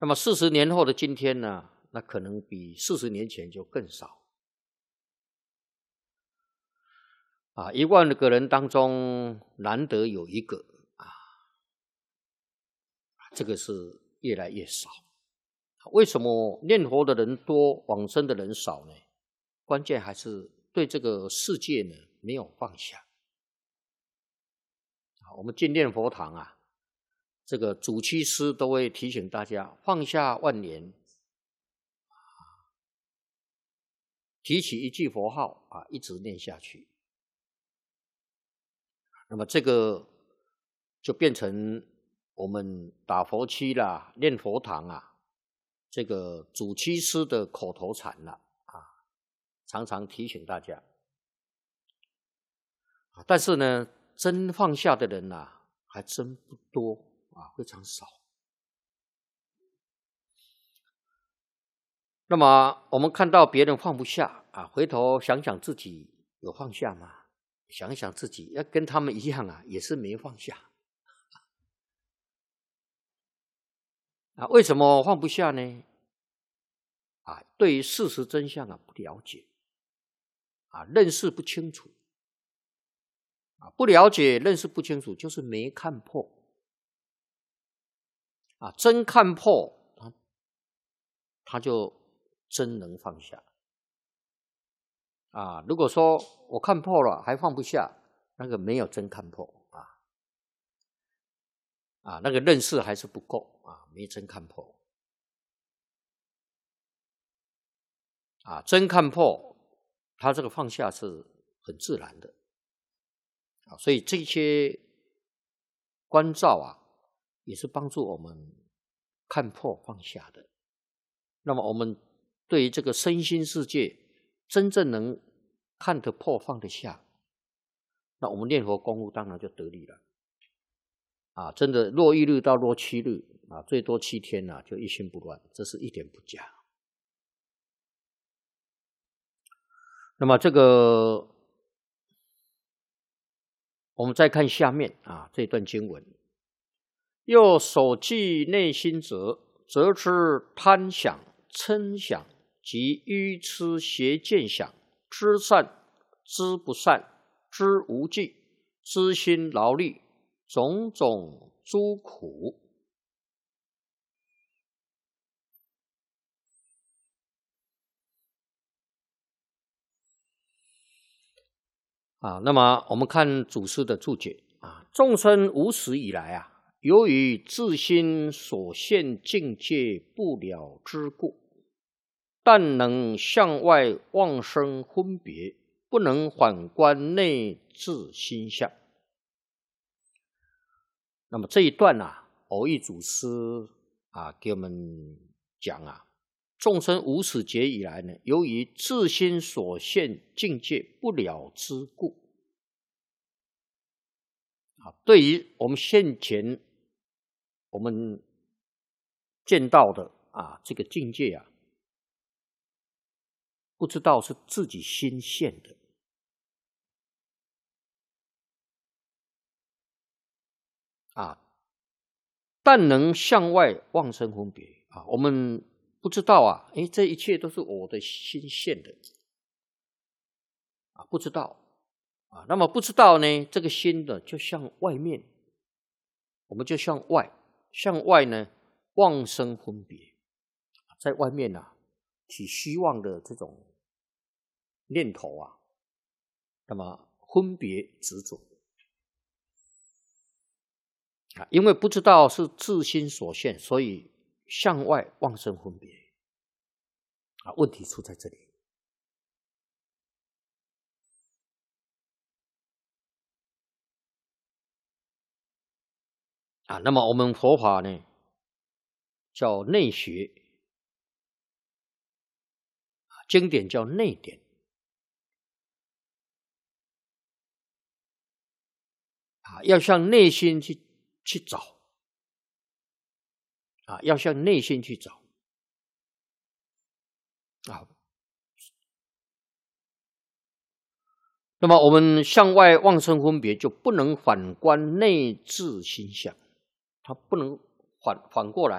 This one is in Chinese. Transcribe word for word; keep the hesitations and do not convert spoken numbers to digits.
那么四十年后的今天呢，那可能比四十年前就更少。啊，一万个人当中难得有一个啊，这个是越来越少。为什么念佛的人多，往生的人少呢？关键还是对这个世界呢没有放下。我们进念佛堂啊，这个主七师都会提醒大家放下万年，提起一句佛号啊，一直念下去。那么这个就变成我们打佛七啦、念佛堂啊，这个主七师的口头禅了啊，常常提醒大家。但是呢，真放下的人啊，还真不多啊，非常少。那么我们看到别人放不下啊，回头想想自己有放下吗？想一想自己要跟他们一样啊，也是没放下。啊，为什么放不下呢？啊，对于事实真相啊不了解，啊，认识不清楚，啊，不了解、认识不清楚，就是没看破。啊，真看破，他他就真能放下。啊，如果说我看破了还放不下，那个没有真看破啊，啊，那个认识还是不够啊，没真看破。啊，真看破，他这个放下是很自然的。啊，所以这些关照啊，也是帮助我们看破放下的。那么我们对于这个身心世界真正能看得破放得下，那我们念佛功夫当然就得力了。啊，真的若一日到若七日啊，最多七天啊，就一心不乱，这是一点不假。那么这个我们再看下面啊这段经文，又守记内心者，则知贪想、嗔想及愚痴邪见想，知善、知不善，知无记，知心劳力，种种诸苦。啊，那么我们看祖师的注解啊，众生无始以来啊，由于自心所现境界不了之故，但能向外妄生分别，不能反观内自心相。那么这一段啊，偶益祖师啊给我们讲啊，众生无始劫以来呢，由于自心所现境界不了之故，啊，对于我们现前我们见到的啊这个境界啊，不知道是自己心现的。啊，但能向外妄生分别啊，我们不知道啊，诶，这一切都是我的心现的啊，不知道啊。那么不知道呢，这个心呢，就向外面，我们就向外，向外呢妄生分别，在外面啊起希望的这种念头啊，那么分别执着。啊，因为不知道是自心所现，所以向外妄生分别。啊，问题出在这里。啊，那么我们佛法呢，叫内学，经典叫内典。啊，要向内心去去找。啊，要向内心去找。啊，那么我们向外妄生分别，就不能反观内自心相，它不能反反过来。